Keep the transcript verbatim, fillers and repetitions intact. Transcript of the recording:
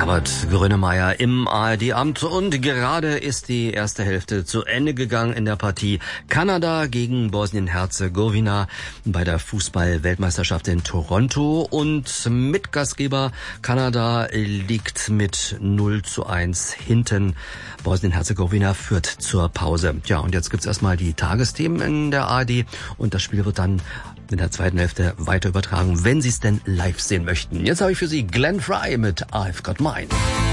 Herbert Grönemeyer im A R D-Amt und gerade ist die erste Hälfte zu Ende gegangen in der Partie Kanada gegen Bosnien-Herzegowina bei der Fußball-Weltmeisterschaft in Toronto und Mitgastgeber Kanada liegt mit null zu eins hinten. Bosnien-Herzegowina führt zur Pause. Ja, und jetzt gibt's erstmal die Tagesthemen in der A R D und das Spiel wird dann in der zweiten Hälfte weiter übertragen, wenn Sie es denn live sehen möchten. Jetzt habe ich für Sie Glenn Frey mit I've Got Mine.